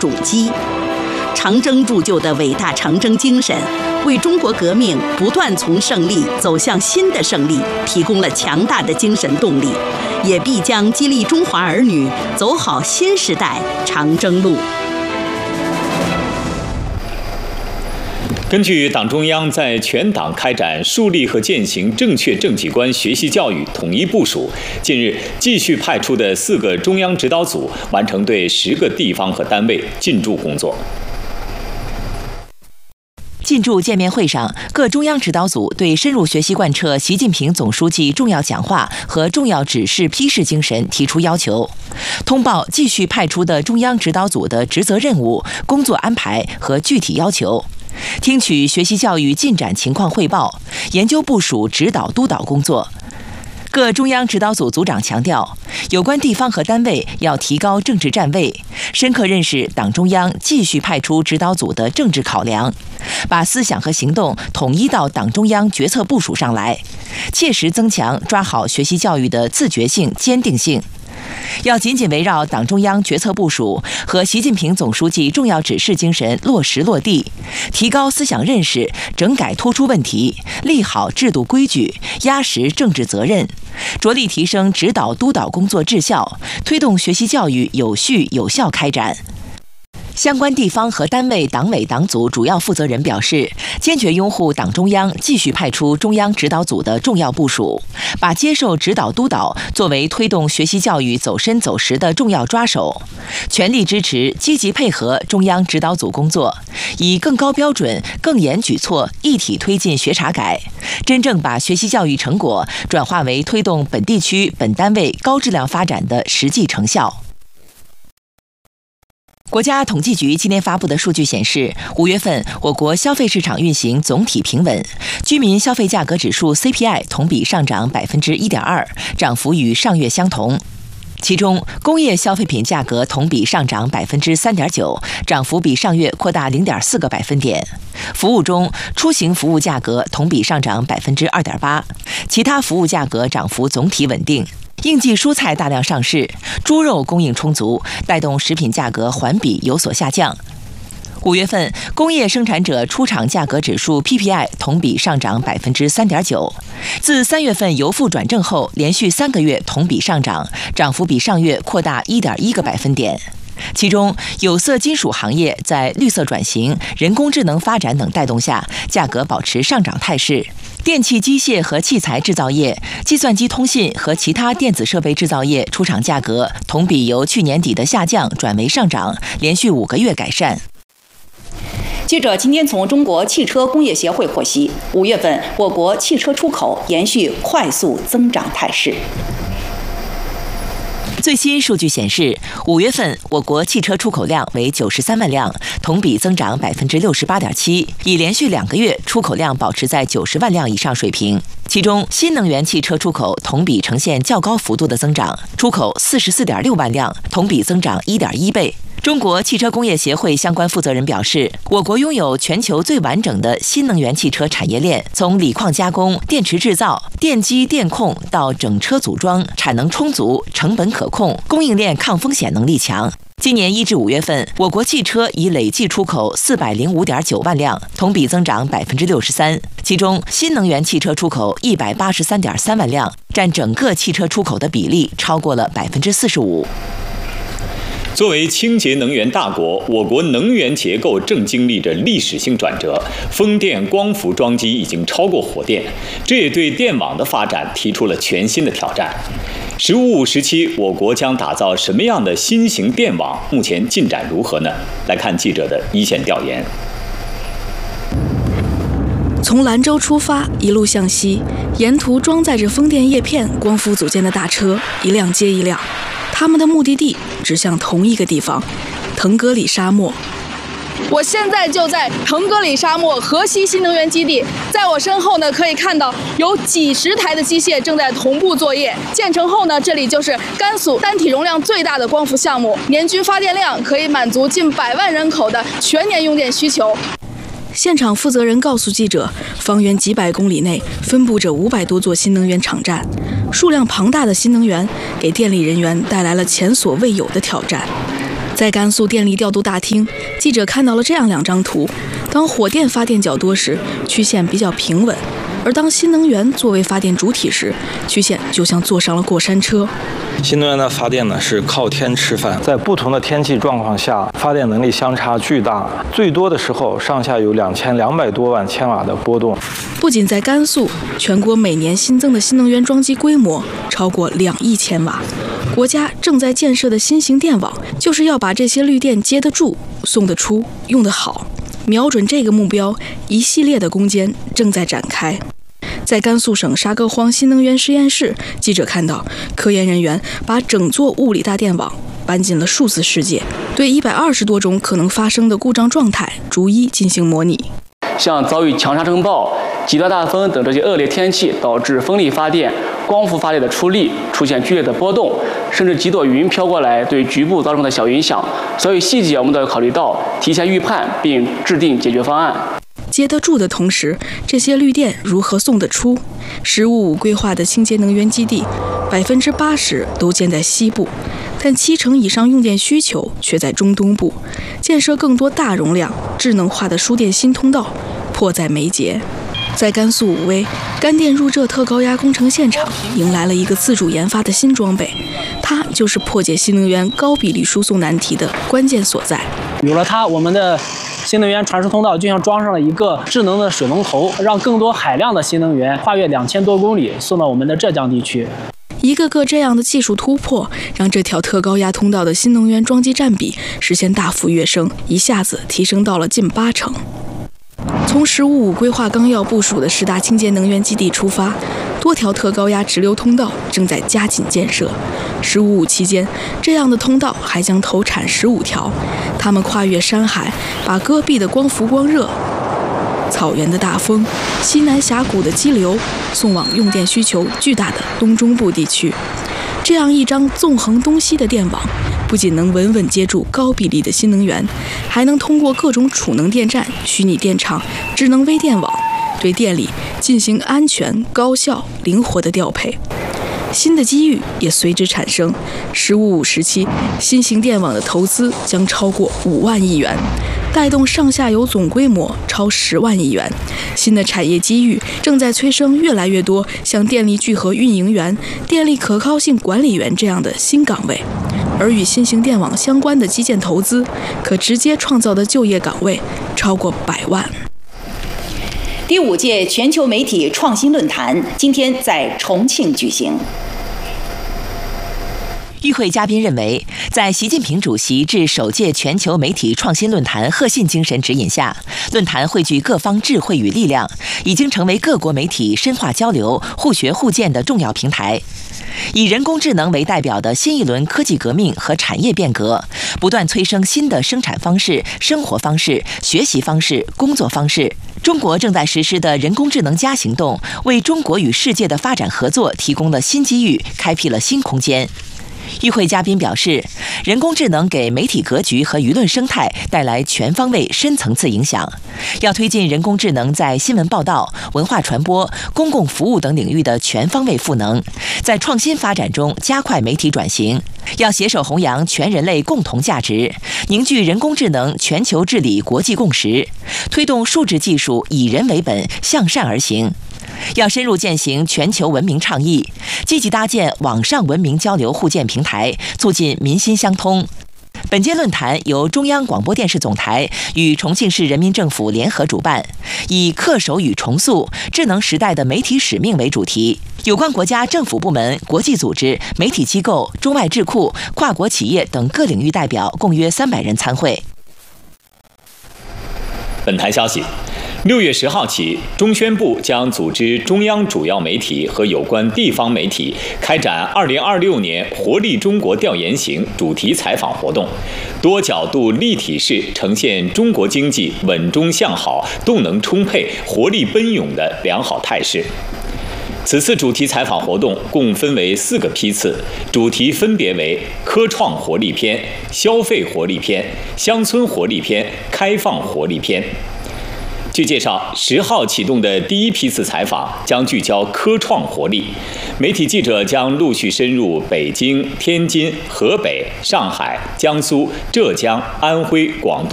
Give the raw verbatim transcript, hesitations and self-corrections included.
主机。长征铸就的伟大长征精神，为中国革命不断从胜利走向新的胜利提供了强大的精神动力，也必将激励中华儿女走好新时代长征路。 根据党中央在全党开展树立和践行正确政绩观学习教育统一部署，近日继续派出的四个中央指导组完成对十个地方和单位进驻工作。 进驻见面会上，各中央指导组对深入学习贯彻习近平总书记重要讲话和重要指示批示精神提出要求，通报继续派出的中央指导组的职责任务、工作安排和具体要求，听取学习教育进展情况汇报，研究部署指导督导工作。各中央指导组组长强调，有关地方和单位要提高政治站位，深刻认识党中央继续派出指导组的政治考量，把思想和行动统一到党中央决策部署上来，切实增强抓好学习教育的自觉性、坚定性。要紧紧围绕党中央决策部署和习近平总书记重要指示精神落实落地，提高思想认识，整改突出问题，立好制度规矩，压实政治责任，着力提升指导督导工作质效，推动学习教育有序有效开展。相关地方和单位党委党组主要负责人表示，坚决拥护党中央继续派出中央指导组的重要部署，把接受指导督导作为推动学习教育走深走实的重要抓手，全力支持、积极配合中央指导组工作，以更高标准、更严举措一体推进学查改，真正把学习教育成果转化为推动本地区、本单位高质量发展的实际成效。国家统计局今天发布的数据显示，五月份我国消费市场运行总体平稳，居民消费价格指数 C P I 同比上涨 百分之一点二， 涨幅与上月相同。其中，工业消费品价格同比上涨 百分之三点九， 涨幅比上月扩大 零点四个百分点。服务中，出行服务价格同比上涨 百分之二点八， 其他服务价格涨幅总体稳定。应季蔬菜大量上市，猪肉供应充足，带动食品价格环比有所下降。五月份，工业生产者出厂价格指数 P P I 同比上涨 百分之三点九， 自三月份由负转正后，连续三个月同比上涨，涨幅比上月扩大 一点一个百分点。其中，有色金属行业在绿色转型、人工智能发展等带动下，价格保持上涨态势。电气机械和器材制造业、计算机通信和其他电子设备制造业出厂价格同比由去年底的下降转为上涨，连续五个月改善。 记者今天从中国汽车工业协会获悉，五月份我国汽车出口延续快速增长态势。 最新数据显示，五月份我国汽车出口量为九十三万辆，同比增长 百分之六十八点七， 已连续两个月出口量保持在九十万辆以上水平。其中，新能源汽车出口同比呈现较高幅度的增长，出口四十四点六万辆，同比增长一点一倍。中国汽车工业协会相关负责人表示，我国拥有全球最完整的新能源汽车产业链，从锂矿加工、电池制造、电机电控到整车组装，产能充足，成本可控，供应链抗风险能力强。今年一至五月份，我国汽车已累计出口四百零五点九万辆，同比增长百分之六十三。其中，新能源汽车出口一百八十三点三万辆，占整个汽车出口的比例超过了百分之四十五。 作为清洁能源大国，我国能源结构正经历着历史性转折，风电光伏装机已经超过火电，这也对电网的发展提出了全新的挑战。十五五时期，我国将打造什么样的新型电网？目前进展如何呢？来看记者的一线调研。 从兰州出发，一路向西，沿途装载着风电叶片、光伏组件的大车，一辆接一辆。他们的目的地指向同一个地方——腾格里沙漠。 我现在就在腾格里沙漠河西新能源基地，在我身后呢，可以看到有几十台的机械正在同步作业。建成后呢，这里就是甘肃单体容量最大的光伏项目，年均发电量可以满足近百万人口的全年用电需求。 现场负责人告诉记者，方圆几百公里内分布着五百多座新能源场站，数量庞大的新能源给电力人员带来了前所未有的挑战。 在甘肃电力调度大厅，记者看到了这样两张图：当火电发电较多时，曲线比较平稳；而当新能源作为发电主体时，曲线就像坐上了过山车。 新能源的发电呢是靠天吃饭，在不同的天气状况下，发电能力相差巨大，最多的时候上下有两千两百多万千瓦的波动。 不仅在甘肃，全国每年新增的新能源装机规模超过两亿千瓦。国家正在建设的新型电网，就是要把这些绿电接得住、送得出、用得好。瞄准这个目标，一系列的攻坚正在展开。在甘肃省沙戈荒新能源实验室，记者看到科研人员把整座物理大电网搬进了数字世界，对一百二十多种可能发生的故障状态逐一进行模拟。 像遭遇强沙尘暴、极端大风等这些恶劣天气导致风力发电、光伏发电的出力出现剧烈的波动，甚至几朵云飘过来对局部造成的小影响，所有细节我们都要考虑到，提前预判并制定解决方案。 接得住的同时，这些绿电如何送得出？十五五规划的清洁能源基地，百分之八十都建在西部，但七成以上用电需求却在中东部。建设更多大容量、智能化的输电新通道，迫在眉睫。在甘肃武威，干电入浙特高压工程现场迎来了一个自主研发的新装备，它就是破解新能源高比例输送难题的关键所在。 有了它，我们的新能源传输通道就像装上了一个智能的水龙头，让更多海量的新能源跨越两千多公里送到我们的浙江地区。 一个个这样的技术突破，让这条特高压通道的新能源装机占比实现大幅跃升，一下子提升到了近八成。从“十五五”规划纲要部署的十大清洁能源基地出发，多条特高压直流通道正在加紧建设。“十五五”期间，这样的通道还将投产十五条，它们跨越山海，把戈壁的光伏光热、草原的大风、西南峡谷的激流送往用电需求巨大的东中部地区。这样一张纵横东西的电网，不仅能稳稳接住高比例的新能源，还能通过各种储能电站、虚拟电厂、智能微电网，对电力进行安全、高效、灵活的调配。新的机遇也随之产生。十五五时期，新型电网的投资将超过五万亿元，带动上下游总规模超十万亿元。新的产业机遇正在催生越来越多像电力聚合运营员、电力可靠性管理员这样的新岗位，而与新型电网相关的基建投资，可直接创造的就业岗位超过百万。 第五届全球媒体创新论坛今天在重庆举行。 与会嘉宾认为，在习近平主席致首届全球媒体创新论坛贺信精神指引下，论坛汇聚各方智慧与力量，已经成为各国媒体深化交流、互学互鉴的重要平台。以人工智能为代表的新一轮科技革命和产业变革，不断催生新的生产方式、生活方式、学习方式、工作方式。中国正在实施的人工智能加行动，为中国与世界的发展合作提供了新机遇，开辟了新空间。与会嘉宾表示，人工智能给媒体格局和舆论生态带来全方位、深层次影响。要推进人工智能在新闻报道、文化传播、公共服务等领域的全方位赋能，在创新发展中加快媒体转型。要携手弘扬全人类共同价值，凝聚人工智能全球治理国际共识，推动数字技术以人为本、向善而行。要深入践行全球文明倡议，积极搭建网上文明交流互鉴平台，促进民心相通。本届论坛由中央广播电视总台与重庆市人民政府联合主办，以恪守与重塑智能时代的媒体使命为主题。有关国家政府部门、国际组织、媒体机构、中外智库、跨国企业等各领域代表共约三百人参会。 本台消息，六月十号起，中宣部将组织中央主要媒体和有关地方媒体开展二零二六年活力中国调研型主题采访活动，多角度立体式呈现中国经济稳中向好、动能充沛、活力奔涌的良好态势。此次主题采访活动共分为四个批次，主题分别为科创活力篇、消费活力篇、乡村活力篇、开放活力篇。 据介绍，十号启动的第一批次采访将聚焦科创活力，媒体记者将陆续深入北京、天津、河北、上海、江苏、浙江、安徽、广东